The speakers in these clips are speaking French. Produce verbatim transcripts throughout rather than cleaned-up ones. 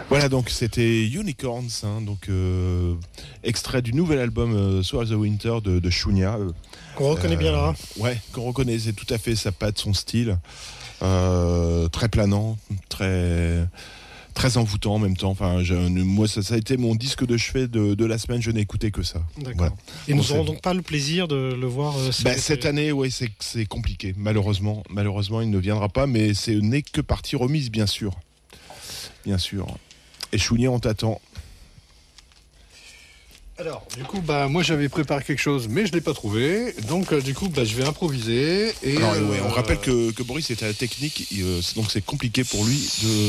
Voilà, donc c'était Unicorns, hein, donc euh, extrait du nouvel album euh, Swallow the Winter de, de Shunya. Euh, Qu'on reconnaît euh, bien là. Ouais, qu'on reconnaît, c'est tout à fait sa patte, son style. Euh, très planant, très... très envoûtant en même temps. Enfin, je, moi, ça, ça a été mon disque de chevet de, de la semaine. Je n'ai écouté que ça. D'accord. Voilà. Et nous n'aurons donc pas le plaisir de le voir euh, bah, cette année. Oui, c'est, c'est compliqué. Malheureusement, malheureusement, il ne viendra pas. Mais ce n'est que partie remise, bien sûr, bien sûr. Et Chounier, on t'attend. Alors, du coup, bah, moi j'avais préparé quelque chose, mais je l'ai pas trouvé. Donc, euh, du coup, bah, je vais improviser. Et Alors, euh, ouais, on rappelle que, que Boris était à la technique, et, euh, donc c'est compliqué pour lui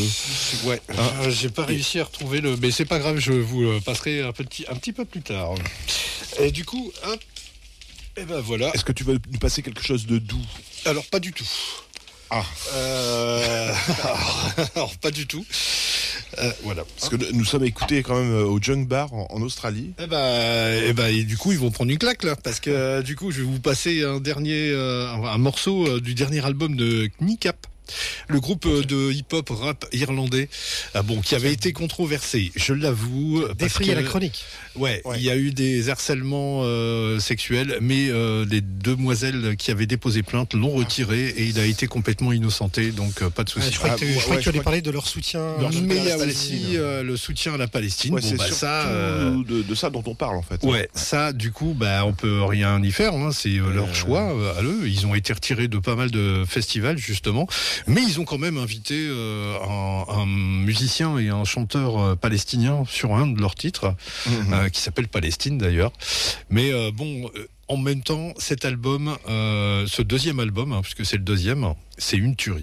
de. Ouais. Hein euh, j'ai pas réussi à retrouver le, mais c'est pas grave, je vous le passerai un petit, un petit peu plus tard. Et du coup, hop. Et ben voilà. Est-ce que tu veux nous passer quelque chose de doux? Alors, pas du tout. Ah. Euh... alors, alors, pas du tout. Euh, voilà. Parce que nous sommes écoutés quand même au Junk Bar en, en Australie. Et bah, et bah, et du coup, ils vont prendre une claque là, parce que euh, du coup, je vais vous passer un dernier, euh, un morceau euh, du dernier album de Kneecap. Le groupe okay. de hip-hop rap irlandais, euh, bon, qui avait été controversé, je l'avoue. Défrayé la chronique. Ouais, ouais, il y a eu des harcèlements euh, sexuels, mais euh, les demoiselles qui avaient déposé plainte l'ont retiré et il a été complètement innocenté, donc euh, pas de souci. Ouais, je crois ah, que tu, ouais, je crois ouais, que tu allais parler de leur soutien. Leur mais il y a aussi euh, le soutien à la Palestine. Ouais, bon, c'est bah, ça, euh... de, de ça dont on parle en fait. Ouais, ouais. ça, du coup, bah, on peut rien y faire. Hein, c'est euh, leur choix euh, à eux. Ils ont été retirés de pas mal de festivals justement, mais ils ont quand même invité euh, un, un musicien et un chanteur euh, palestinien sur un de leurs titres, mmh. euh, qui s'appelle Palestine d'ailleurs. Mais euh, bon, euh, en même temps, cet album, euh, ce deuxième album, hein, puisque c'est le deuxième, c'est une tuerie.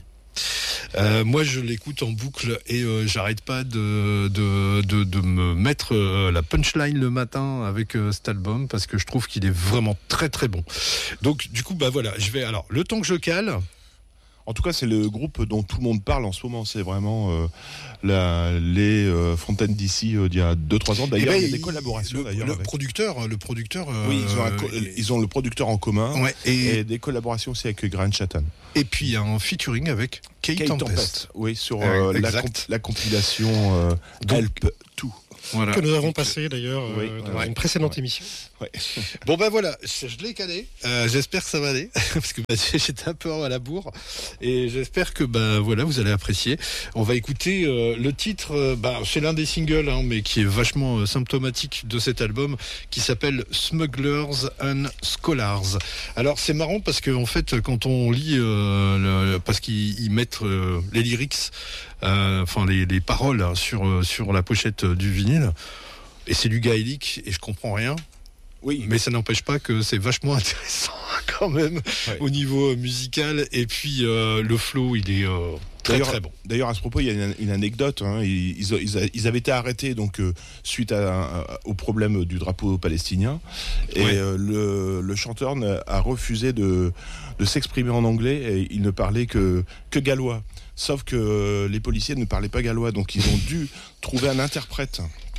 Euh, moi, je l'écoute en boucle et euh, j'arrête pas de, de, de, de me mettre euh, la punchline le matin avec euh, cet album parce que je trouve qu'il est vraiment très très bon. Donc, du coup, bah voilà, je vais. Alors, le temps que je cale. En tout cas, c'est le groupe dont tout le monde parle en ce moment. C'est vraiment euh, la, les euh, Fontaines d'ici euh, d'il y a deux trois ans. D'ailleurs, ben, il y a des il, collaborations. Le, d'ailleurs, le avec... producteur, le producteur. Euh, oui, ils ont, un, ils ont le producteur en commun. Ouais, et... et des collaborations aussi avec Grant Chatton. Et puis il y a un featuring avec Kate, Kate Tempest. Tempest. Oui, sur euh, la, comp- la compilation euh, Donc, Help Two. Voilà. Que nous avons passé d'ailleurs euh, oui, dans ouais. une précédente ouais. émission. Ouais. Bon ben voilà, je, je l'ai calé. Euh, j'espère que ça va aller parce que bah, j'étais un peu à la bourre et j'espère que bah voilà vous allez apprécier. On va écouter euh, le titre. Euh, bah, c'est l'un des singles, hein, mais qui est vachement euh, symptomatique de cet album, qui s'appelle Smugglers and Scholars. Alors c'est marrant parce que en fait quand on lit, euh, le, parce qu'ils ils mettent euh, les lyrics, enfin euh, les, les paroles hein, sur sur la pochette du vinyle. Et c'est du gaélique et je comprends rien. Oui. Mais ça n'empêche pas que c'est vachement intéressant quand même ouais. au niveau musical. Et puis euh, le flow, il est euh, très d'ailleurs, très bon. D'ailleurs, à ce propos, il y a une, une anecdote. Hein. Ils, ils, ils avaient été arrêtés donc euh, suite à, à, au problème du drapeau palestinien. Et ouais. euh, le, le chanteur a refusé de, de s'exprimer en anglais. Et il ne parlait que, que gallois. Sauf que les policiers ne parlaient pas gallois. Donc ils ont dû trouver un interprète.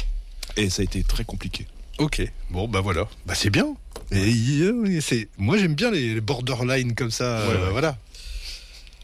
Et ça a été très compliqué. Ok, bon bah voilà, bah c'est bien. Et c'est, moi j'aime bien les borderline comme ça, ouais, euh, ouais. voilà.